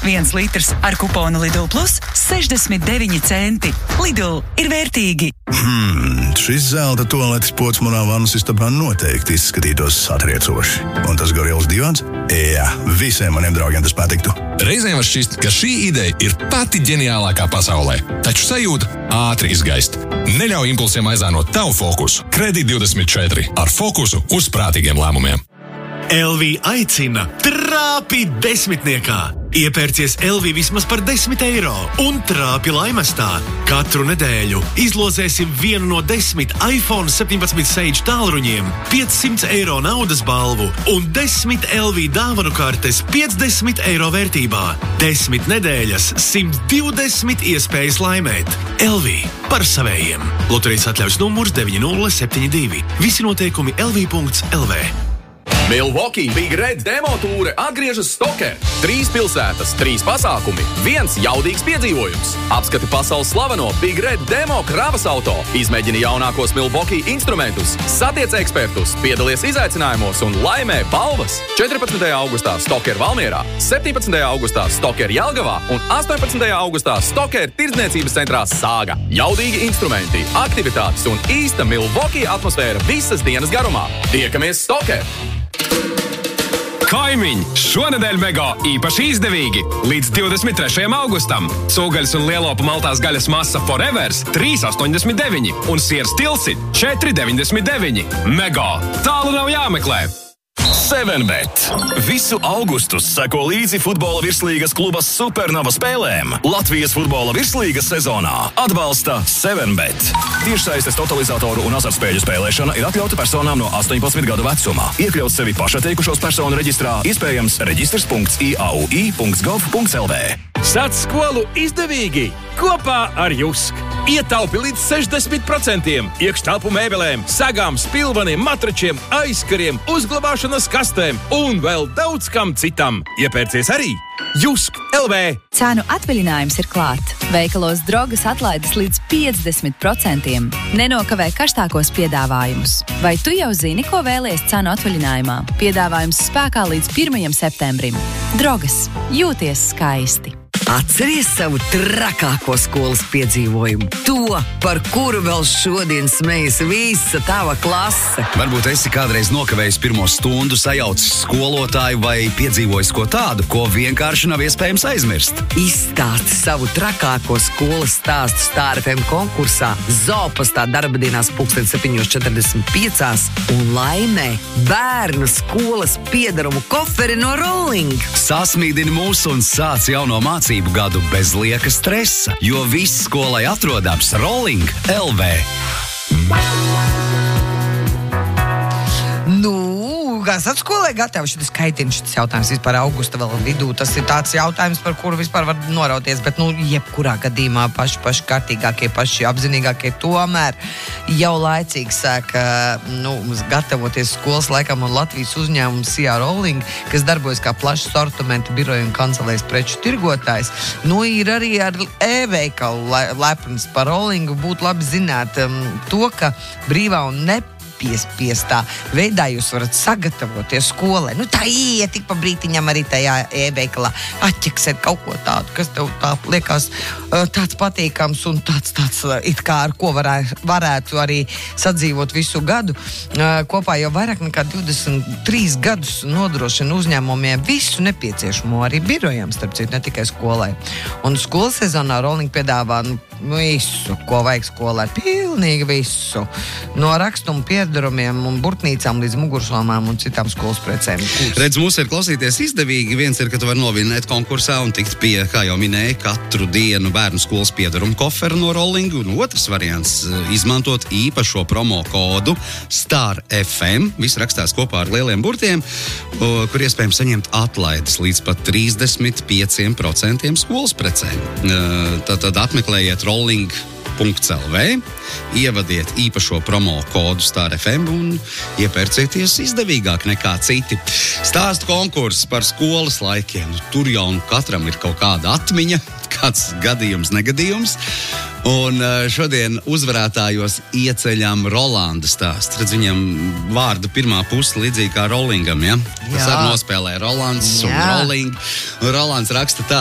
1 litrs ar kuponu Lidl Plus 69 centi. Lidl ir vērtīgi. Šis zelta tualetes pods manā vannas istabā noteikti izskatītos satriecoši. Un tas gorils divans? Jā, visiem maniem draugiem tas patiktu. Reizēm var šķist, ka šī ideja ir pati ģeniālākā pasaulē. Taču sajūta ātri izgaist. Neļauj impulsiem aizānot tavu fokusu. Kredīt24 ar fokusu uz prātīgiem lēmumiem. LV aicina trāpi desmitniekā. Iepērcies LV vismaz par 10 eiro un trāpi laimestā. Katru nedēļu izlozēsim vienu no 10 iPhone 17 Sage tālruņiem, 500 eiro naudas balvu un 10 LV dāvanu kartes 50 eiro vērtībā. 10 nedēļas, 120 iespējas laimēt. LV par savējiem. Loterijas atļaujas numurs 9072. Visi noteikumi lv.lv. Milwaukee Big Red demo tūre atgriežas Stoker. 3 pilsētas, 3 pasākumi, 1 jaudīgs piedzīvojums. Apskati pasaules slaveno Big Red demo kravas auto. Izmēģini jaunākos Milwaukee instrumentus, satiec ekspertus, piedalies izaicinājumos un laimē balvas. 14. augustā Stoker Valmierā, 17. augustā Stoker Jelgavā un 18. augustā Stoker tirdzniecības centrā Sāga. Jaudīgi instrumenti, aktivitātes un īsta Milwaukee atmosfēra visas dienas garumā. Tiekamies Stoker! Kaimiņi! Šonedēļ Mego īpaši izdevīgi! Līdz 23. augustam cūgaļas un lielopu maltās gaļas masa Forevers 3,89 un sieras tilsi 4,99. Mego! Tālu nav jāmeklē! 7bet. Visu augustu seko līdzi futbola virslīgas kluba Supernova spēlēm. Latvijas futbola virslīgas sezonā atbalsta 7bet. Tiešsaistes totalizatoru un azartspēļu spēlēšana ir atļauta personām no 18 gadu vecuma. Iekļaut sevi pašateikušos personu reģistrā, iespējams reģistrs.iaui.gov.lv. Sāc skolu izdevīgi kopā ar Jusk. Ietaupi līdz 60%. Iekštelpu mēbelēm, sagām, spilvaniem, matračiem, aizkariem, uzglabāšanas kastēm un vēl daudz kam citam. Iepērcies arī Jusk LV. Cenu atvaļinājums ir klāt. Veikalos Drogas atlaides līdz 50%. Nenokavē karstākos piedāvājumus. Vai tu jau zini, ko vēlies cenu atvaļinājumā? Piedāvājums spēkā līdz 1. septembrim. Drogas. Jūties skaisti. Atceries savu trakāko skolas piedzīvojumu? To, par kuru vēl šodien smejas visa tava klase. Varbūt esi kādreiz nokavējis pirmo stundu, sajaucis skolotāju vai piedzīvojis ko tādu, ko vienkārši nav iespējams aizmirst. Izstāsti savu trakāko skolas stāstu Star FM konkursā Zopastā darbadienās 7:45 un laimē bērnu skolas piedarumu koferi no Rolling. Sasmīdini mūs un sāc jauno mācību gadu bez lieka stresa, jo viss skolai atrodams Rolling LV. Esat skolai gatavi? Šis kaitins šis jautājums vispār augusta vēl vidū. Tas ir tāds jautājums, par kuru vispār var norauties, bet, jebkurā gadījumā paši kārtīgākie, paši apzinīgākie tomēr jau laicīgi sāk, gatavoties skolas laikam un Latvijas uzņēmums Sijā Rolling, kas darbojas kā plaša sortimenta biroja un kancelējas preču tirgotājs. Ir arī ar e-veikalu lepns par Rollingu. Būtu labi zināt to, ka brīvā un nepiespiestā veidā jūs varat sagatavoties skolai. Tā iet tik pa brītiņam arī tajā e-veikalā. Atķeksēt kaut ko tādu, kas tev tā liekas tāds patīkams un tāds it kā ar ko varētu arī sadzīvot visu gadu. Kopā jau vairāk nekā 23 gadus nodrošina uzņēmumiem visu nepieciešamo arī birojām, starp citu, ne tikai skolai. Un skolas sezonā Rolling piedāvā visu, ko vajag skolai. Pilnīgi visu. No rakstumu pierdarumiem un burtnīcām līdz mugursolmām un citām skolas precēm. Redz, mums ir klausīties izdevīgi. Viens ir, ka tu vari novinēt konkursā un tikt pie, kā jau minēja, katru dienu bērnu skolas piedarumu koferu no Rolling. Un otrs variants – izmantot īpašo promo kodu Star FM. Viss rakstās kopā ar lieliem burtiem, kur iespējams saņemt atlaides līdz pat 35% skolas precēm. Tad apmeklējiet rolling.lv, ievadiet īpašo promo kodu Star FM un iepērcieties izdevīgāk nekā citi. Stāstu konkurss par skolas laikiem. Tur jau katram ir kaut kāda atmiņa, kāds gadījums, negadījums. Un šodien uzvarētājos ieceļām Rolanda stāstu. Redz, viņam vārdu pirmā puse līdzīgi kā Rollingam, ja? Tas arī nospēlē Rolands un Rolling. Un Rolands raksta tā.